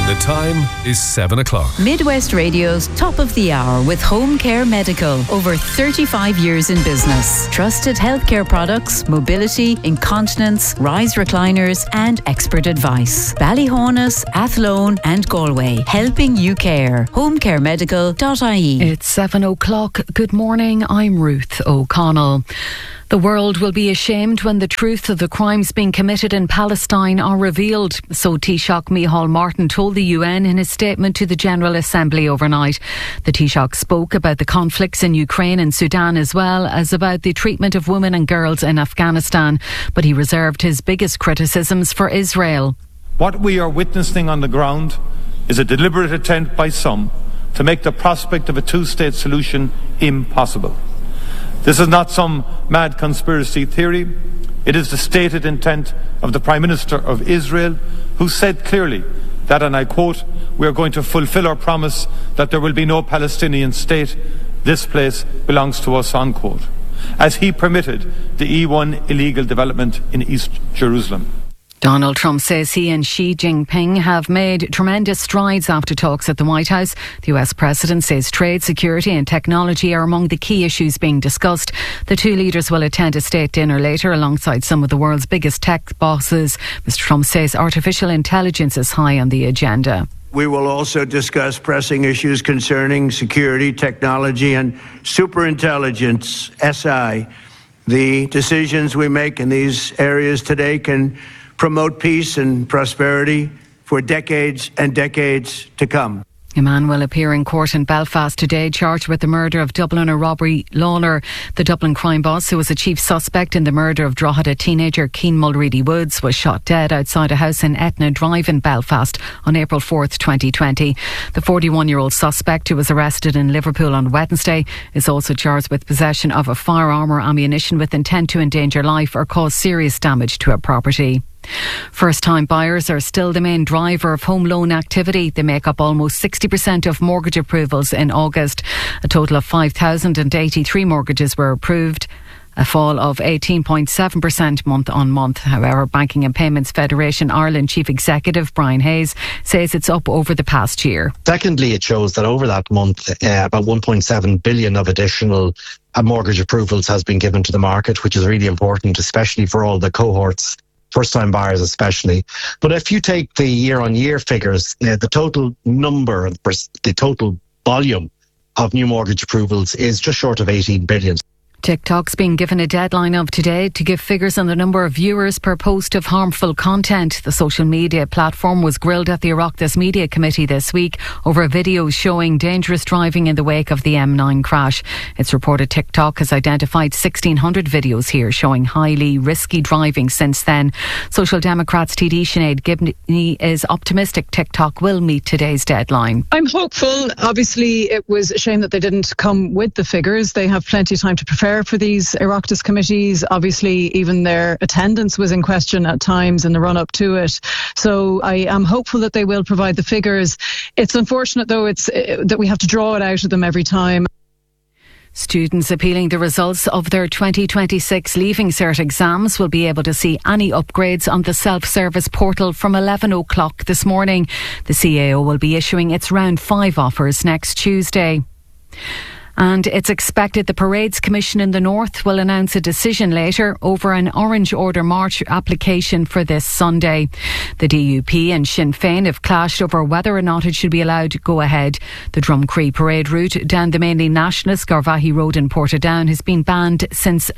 The time is 7 o'clock. Midwest Radio's Top of the Hour with Home Care Medical. Over 35 years in business. Trusted healthcare products, mobility, incontinence, rise recliners and expert advice. Ballyhonus, Athlone and Galway. Helping you care. homecaremedical.ie. It's 7 o'clock. Good morning. I'm Ruth O'Connell. The world will be ashamed when the truth of the crimes being committed in Palestine are revealed, so Taoiseach Micheál Martin told the UN in his statement to the General Assembly overnight. The Taoiseach spoke about the conflicts in Ukraine and Sudan as well as about the treatment of women and girls in Afghanistan, but he reserved his biggest criticisms for Israel. What we are witnessing on the ground is a deliberate attempt by some to make the prospect of a two-state solution impossible. This is not some mad conspiracy theory. It is the stated intent of the Prime Minister of Israel, who said clearly that, and I quote, "We are going to fulfill our promise that there will be no Palestinian state. This place belongs to us," unquote, as he permitted the E1 illegal development in East Jerusalem. Donald Trump says he and Xi Jinping have made tremendous strides after talks at the White House. The US President says trade, security and technology are among the key issues being discussed. The two leaders will attend a state dinner later alongside some of the world's biggest tech bosses. Mr. Trump says artificial intelligence is high on the agenda. We will also discuss pressing issues concerning security, technology and superintelligence, SI. The decisions we make in these areas today can promote peace and prosperity for decades and decades to come. A man will appear in court in Belfast today, charged with the murder of Dubliner Robbie Lawler. The Dublin crime boss, who was a chief suspect in the murder of Drogheda teenager Cian Mulready Woods, was shot dead outside a house in Etna Drive in Belfast on April 4th, 2020. The 41-year-old suspect, who was arrested in Liverpool on Wednesday, is also charged with possession of a firearm or ammunition with intent to endanger life or cause serious damage to a property. First-time buyers are still the main driver of home loan activity. They make up almost 60% of mortgage approvals in August. A total of 5,083 mortgages were approved, a fall of 18.7% month on month. However, Banking and Payments Federation Ireland Chief Executive Brian Hayes says it's up over the past year. Secondly, it shows that over that month, about 1.7 billion of additional mortgage approvals has been given to the market, which is really important, especially for all the cohorts, first-time buyers especially. But if you take the year-on-year figures, the total number, the total volume of new mortgage approvals is just short of 18 billion. TikTok's been given a deadline of today to give figures on the number of viewers per post of harmful content. The social media platform was grilled at the Oireachtas Media Committee this week over videos showing dangerous driving in the wake of the M9 crash. It's reported TikTok has identified 1,600 videos here showing highly risky driving since then. Social Democrats TD Sinead Gibney is optimistic TikTok will meet today's deadline. I'm hopeful. Obviously, it was a shame that they didn't come with the figures. They have plenty of time to prepare for these Oireachtas committees. Obviously, even their attendance was in question at times in the run-up to it. So I am hopeful that they will provide the figures. It's unfortunate, though, that we have to draw it out of them every time. Students appealing the results of their 2026 Leaving Cert exams will be able to see any upgrades on the self-service portal from 11 o'clock this morning. The CAO will be issuing its Round 5 offers next Tuesday. And it's expected the Parades Commission in the North will announce a decision later over an Orange Order March application for this Sunday. The DUP and Sinn Féin have clashed over whether or not it should be allowed to go ahead. The Drumcree parade route down the mainly nationalist Garvaghey Road in Portadown has been banned since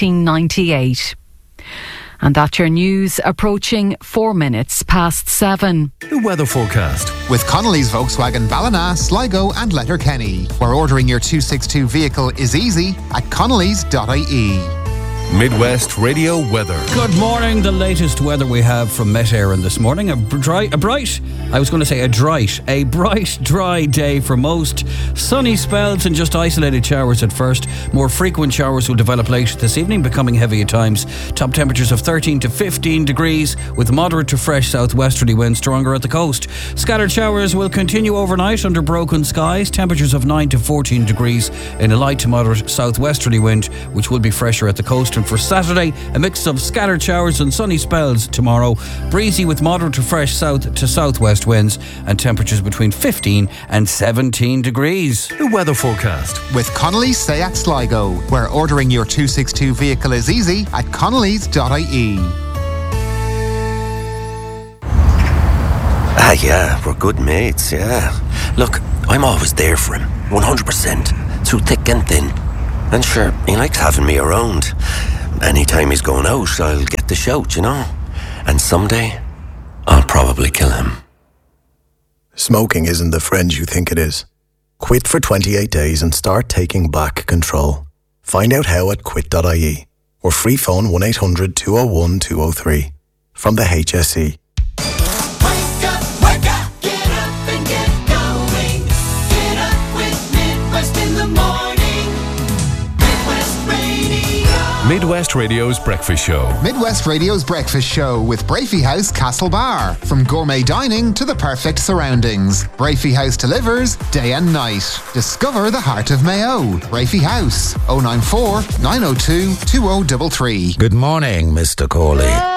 1998. And that's your news, approaching 4 minutes past 7. The weather forecast with Connolly's Volkswagen Ballina, Sligo and Letterkenny, where ordering your 262 vehicle is easy at connellys.ie. Midwest Radio weather. Good morning. The latest weather we have from Met Éireann this morning. A bright, dry day for most. Sunny spells and just isolated showers at first. More frequent showers will develop later this evening, becoming heavy at times. Top temperatures of 13 to 15 degrees with moderate to fresh southwesterly winds, stronger at the coast. Scattered showers will continue overnight under broken skies. Temperatures of 9 to 14 degrees in a light to moderate southwesterly wind, which will be fresher at the coast. forecast. And for Saturday, a mix of scattered showers and sunny spells tomorrow. Breezy with moderate to fresh south to southwest winds and temperatures between 15 and 17 degrees. The weather forecast with Connolly's Seat Sligo, where ordering your 262 vehicle is easy at connellys.ie. Yeah, we're good mates, yeah. Look, I'm always there for him, 100%, through thick and thin. And sure, he likes having me around. Anytime he's going out, I'll get the shout, you know. And someday, I'll probably kill him. Smoking isn't the friend you think it is. Quit for 28 days and start taking back control. Find out how at quit.ie or free phone 1800 201 203 from the HSE. Midwest Radio's Breakfast Show. Midwest Radio's Breakfast Show with Brafey House Castlebar. From gourmet dining to the perfect surroundings, Brafey House delivers day and night. Discover the heart of Mayo. Brafey House, 094 902 2033. Good morning, Mr. Corley.